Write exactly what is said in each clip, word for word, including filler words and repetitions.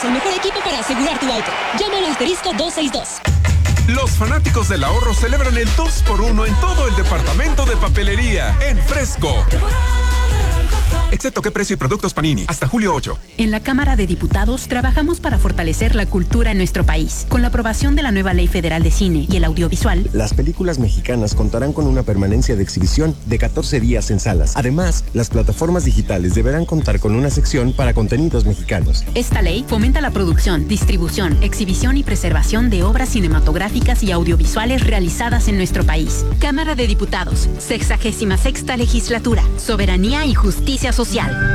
Somos el mejor equipo para asegurar tu auto. Llama al asterisco dos seis dos. Los fanáticos del ahorro celebran el dos por uno en todo el departamento de papelería, en Fresco. Excepto qué precio y productos Panini, hasta julio ocho. En la Cámara de Diputados trabajamos para fortalecer la cultura en nuestro país. Con la aprobación de la nueva Ley Federal de Cine y el Audiovisual, las películas mexicanas contarán con una permanencia de exhibición de catorce días en salas. Además, las plataformas digitales deberán contar con una sección para contenidos mexicanos. Esta ley fomenta la producción, distribución, exhibición y preservación de obras cinematográficas y audiovisuales realizadas en nuestro país. Cámara de Diputados, sexagésima sexta legislatura, soberanía y justicia social.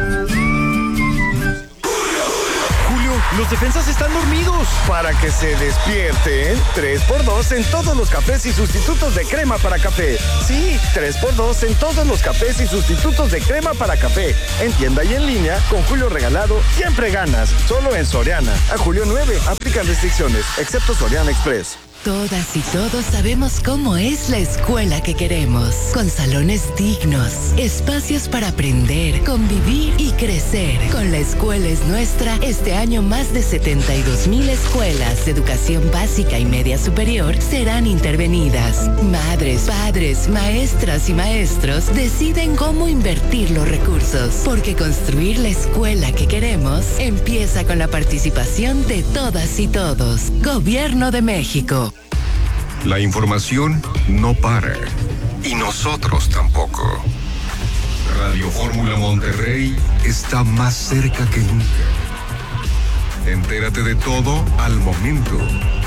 Julio, los defensas están dormidos. Para que se despierten, tres por dos en todos los cafés y sustitutos de crema para café. Sí, tres por dos en todos los cafés y sustitutos de crema para café. En tienda y en línea, con Julio regalado, siempre ganas. Solo en Soriana. A julio nueve, aplican restricciones, excepto Soriana Express. Todas y todos sabemos cómo es la escuela que queremos, con salones dignos, espacios para aprender, convivir y crecer. Con La Escuela es Nuestra, este año más de setenta y dos mil escuelas de educación básica y media superior serán intervenidas. Madres, padres, maestras y maestros deciden cómo invertir los recursos, porque construir la escuela que queremos empieza con la participación de todas y todos. Gobierno de México. La información no para, y nosotros tampoco. Radio Fórmula Monterrey está más cerca que nunca. Entérate de todo al momento.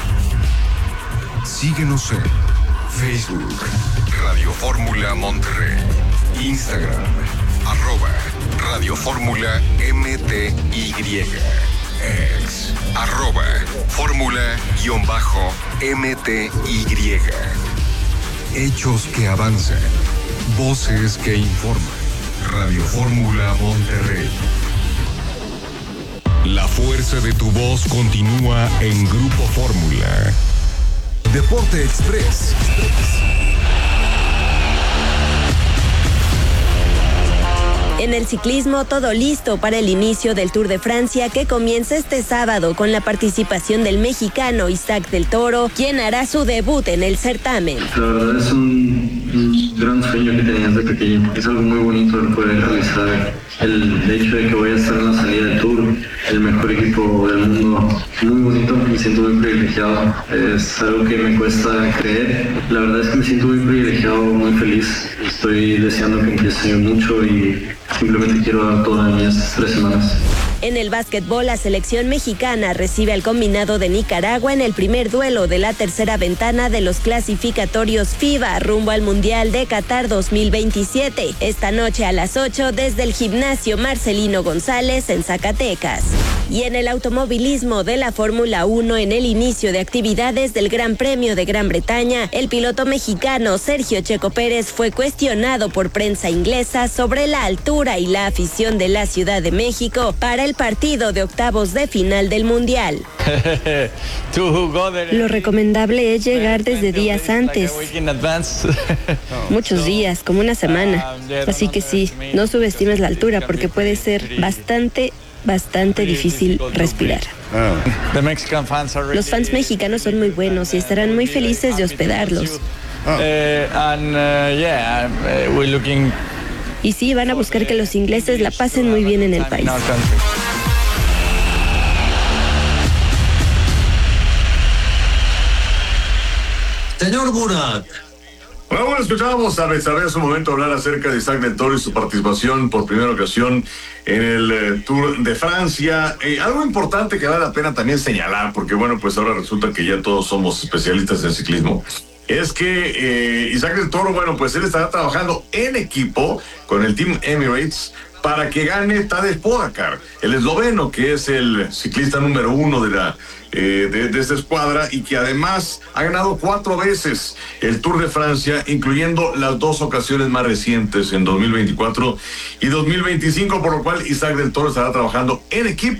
Síguenos en Facebook, Radio Fórmula Monterrey, Instagram, arroba Radio Fórmula M T Y, ex, arroba Fórmula-M T Y. Hechos que avanzan, voces que informan. Radio Fórmula Monterrey. La fuerza de tu voz continúa en Grupo Fórmula. Deporte Express. En el ciclismo, todo listo para el inicio del Tour de Francia, que comienza este sábado con la participación del mexicano Isaac del Toro, quien hará su debut en el certamen. La verdad es un, un gran sueño que tenía desde pequeño. Es algo muy bonito el poder realizar el hecho de que voy a estar en la salida del Tour, el mejor equipo del mundo. Muy bonito, me siento muy privilegiado. Es algo que me cuesta creer. La verdad es que me siento muy privilegiado, muy feliz. Estoy deseando que empiece mucho y simplemente quiero dar todas mis tres semanas. En el básquetbol, la selección mexicana recibe al combinado de Nicaragua en el primer duelo de la tercera ventana de los clasificatorios FIBA rumbo al Mundial de Qatar dos mil veintisiete. Esta noche a las ocho desde el gimnasio Marcelino González en Zacatecas. Y en el automovilismo de la Fórmula uno, en el inicio de actividades del Gran Premio de Gran Bretaña, el piloto mexicano Sergio Checo Pérez fue cuestionado por prensa inglesa sobre la altura y la afición de la Ciudad de México para el partido de octavos de final del Mundial. Lo recomendable es llegar desde días antes. Muchos días, como una semana. Así que sí, no subestimes la altura porque puede ser bastante, bastante difícil respirar. Los fans mexicanos son muy buenos y estarán muy felices de hospedarlos. Y sí, van a buscar que los ingleses la pasen muy bien en el país. Señor Burak. Bueno, bueno, escuchábamos a Betsabé hace un momento hablar acerca de Isaac del Toro y su participación por primera ocasión en el eh, Tour de Francia. Eh, algo importante que vale la pena también señalar, porque bueno, pues ahora resulta que ya todos somos especialistas en ciclismo, es que eh, Isaac del Toro, bueno, pues él estará trabajando en equipo con el Team Emirates para que gane Tadej Pogačar, el esloveno, que es el ciclista número uno de la eh, de, de esta escuadra y que además ha ganado cuatro veces el Tour de Francia, incluyendo las dos ocasiones más recientes en dos mil veinticuatro y dos mil veinticinco, por lo cual Isaac del Toro estará trabajando en equipo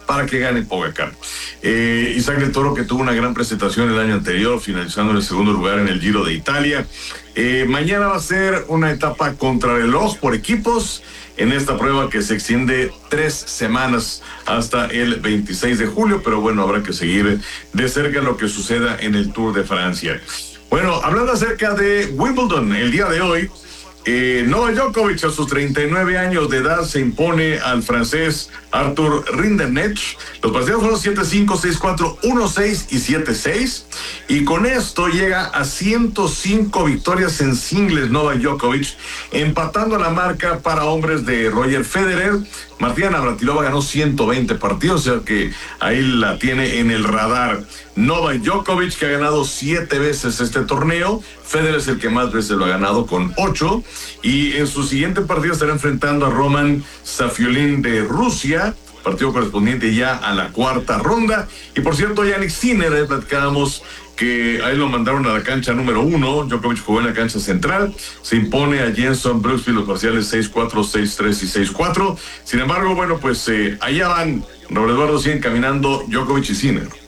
para que gane Pogacar. Eh, Isaac Del Toro, que tuvo una gran presentación el año anterior, finalizando en el segundo lugar en el Giro de Italia. Eh, mañana va a ser una etapa contrarreloj por equipos en esta prueba que se extiende tres semanas hasta el veintiséis de julio, pero bueno, habrá que seguir de cerca lo que suceda en el Tour de Francia. Bueno, hablando acerca de Wimbledon, el día de hoy, Eh, Novak Djokovic a sus treinta y nueve años de edad se impone al francés Arthur Rinderknecht. Los partidos fueron siete cinco, seis cuatro, uno seis y siete seis. Y con esto llega a ciento cinco victorias en singles Novak Djokovic, empatando la marca para hombres de Roger Federer. Martina Navratilova ganó ciento veinte partidos, o sea que ahí la tiene en el radar. Novak Djokovic, que ha ganado siete veces este torneo. Federer es el que más veces lo ha ganado con ocho. Y en su siguiente partido estará enfrentando a Roman Safiullin de Rusia, partido correspondiente ya a la cuarta ronda. Y por cierto, Yannick Sinner, ahí platicábamos que ahí lo mandaron a la cancha número uno. Djokovic jugó en la cancha central, se impone a Jenson Brooksby los parciales seis cuatro, seis tres y seis cuatro. Sin embargo, bueno, pues eh, allá van Raúl Eduardo, siguen caminando Djokovic y Sinner.